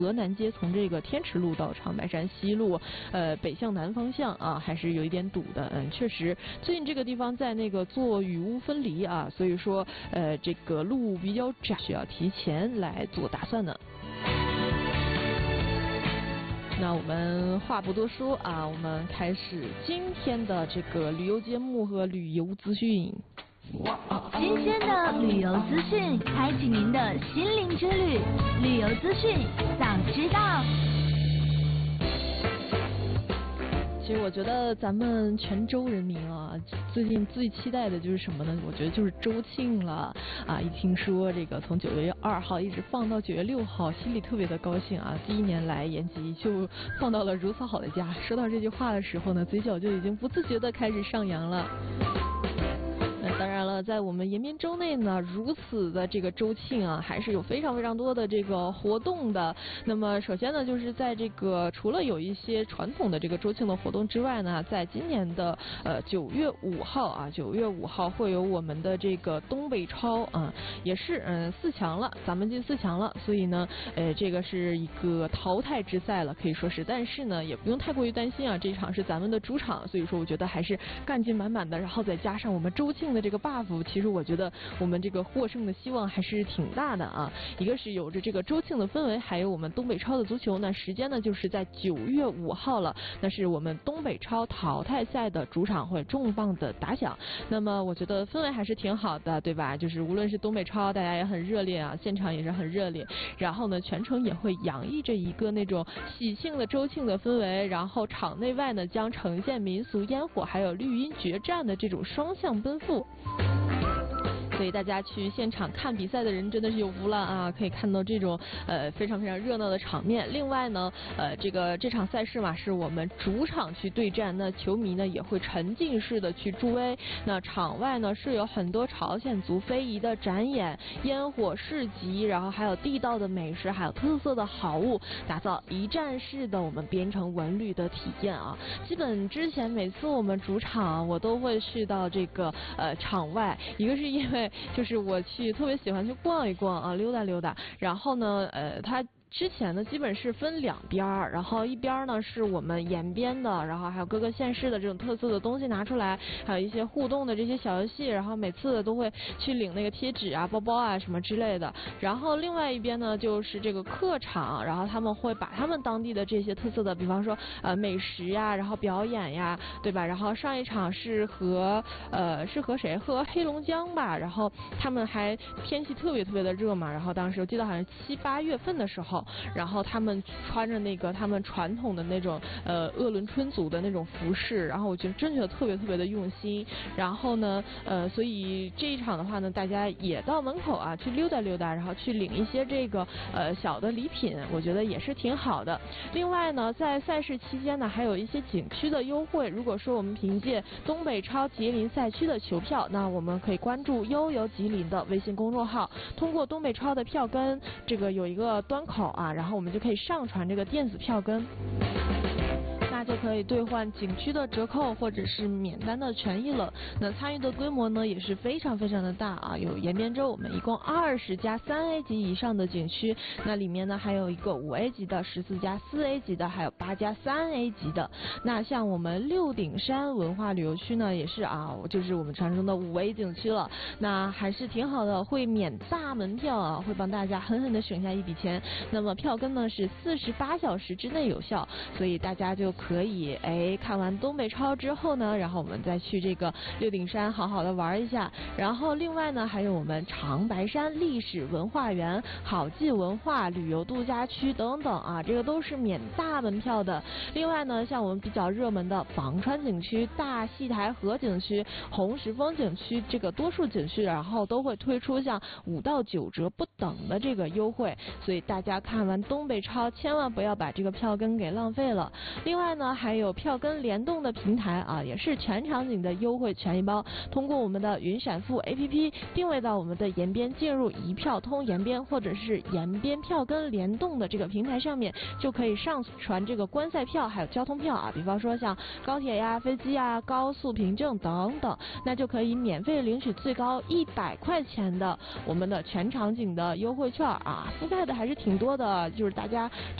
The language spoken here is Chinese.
河南街从这个天池路到长白山西路，北向南方向啊，还是有一点堵的。确实，最近这个地方在那个做雨污分离啊，所以说这个路比较窄，需要提前来做打算的。那我们话不多说啊，我们开始今天的这个旅游节目和旅游资讯。 新鲜的旅游资讯，开启您的心灵之旅。旅游资讯早知道。 其实我觉得咱们泉州人民啊，最近最期待的就是什么呢？我觉得就是周庆了啊！一听说这个从9月2号一直放到9月6号，心里特别的高兴啊！第一年来延吉就放到了如此好的假。说到这句话的时候呢，嘴角就已经不自觉的开始上扬了。当然了，在我们延边州内呢，如此的这个周庆啊，还是有非常非常多的这个活动的。那么首先呢，就是在这个除了有一些传统的这个周庆的活动之外呢，在今年的9月5号啊，9月5号会有我们的这个东北超啊，也是4强了，咱们进4强了，所以呢，这个是一个淘汰之赛了，可以说是。但是呢，也不用太过于担心啊，这场是咱们的主场，所以说我觉得还是干劲满满的，然后再加上我们周庆的这个 buff， 其实我觉得我们这个获胜的希望还是挺大的啊。一个是有着这个周庆的氛围，还有我们东北超的足球呢，时间呢就是在9月5号了，那是我们东北超淘汰赛的主场会重磅的打响。那么我觉得氛围还是挺好的，对吧？就是无论是东北超，大家也很热烈啊，现场也是很热烈，然后呢全程也会洋溢着一个那种喜庆的周庆的氛围，然后场内外呢将呈现民俗烟火还有绿茵决战的这种双向奔赴。所以大家去现场看比赛的人真的是有福了啊！可以看到这种非常非常热闹的场面。另外呢，这场赛事嘛，是我们主场去对战，那球迷呢也会沉浸式的去助威。那场外呢是有很多朝鲜族非遗的展演、烟火市集，然后还有地道的美食，还有特色的好物，打造一站式的我们边城文旅的体验啊！基本之前每次我们主场，我都会去到这个场外，一个是因为就是我特别喜欢去逛一逛啊，溜达溜达。然后呢，它之前呢基本是分2边，然后一边呢是我们延边的，然后还有各个县市的这种特色的东西拿出来，还有一些互动的这些小游戏，然后每次都会去领那个贴纸啊、包包啊什么之类的。然后另外一边呢就是这个客场，然后他们会把他们当地的这些特色的，比方说美食呀，然后表演呀，对吧？然后上一场是和谁？和黑龙江吧。然后他们还天气特别特别的热嘛，然后当时我记得好像7、8月份的时候。然后他们穿着那个他们传统的那种鄂伦春族的那种服饰，然后我觉得特别特别的用心。然后呢所以这一场的话呢，大家也到门口啊去溜达溜达，然后去领一些这个小的礼品，我觉得也是挺好的。另外呢，在赛事期间呢，还有一些景区的优惠。如果说我们凭借东北超吉林赛区的球票，那我们可以关注悠游吉林的微信公众号，通过东北超的票根，这个有一个端口啊，然后我们就可以上传这个电子票根，那就可以兑换景区的折扣或者是免单的权益了。那参与的规模呢也是非常非常的大啊，有延边州我们一共20家3A 级以上的景区，那里面呢还有一个5A 级的、14家4A 级的，还有8家3A 级的。那像我们六顶山文化旅游区呢也是啊，就是我们传说中的5A 景区了，那还是挺好的，会免大门票啊，会帮大家狠狠的省下一笔钱。那么票根呢是48小时之内有效，所以大家就可以看完东北超之后呢，然后我们再去这个六顶山好好的玩一下。然后另外呢还有我们长白山历史文化园、好记文化旅游度假区等等啊，这个都是免大门票的。另外呢，像我们比较热门的房川景区、大戏台河景区、红石峰景区，这个多数景区然后都会推出像5到9折不等的这个优惠，所以大家看完东北超千万不要把这个票根给浪费了。另外呢呢，还有票根联动的平台啊，也是全场景的优惠权益包。通过我们的云闪付 APP 定位到我们的延边，进入一票通延边或者是延边票根联动的这个平台上面，就可以上传这个观赛票还有交通票啊，比方说像高铁呀、飞机呀、高速凭证等等，那就可以免费领取最高100块钱的我们的全场景的优惠券啊，覆盖的还是挺多的，就是大家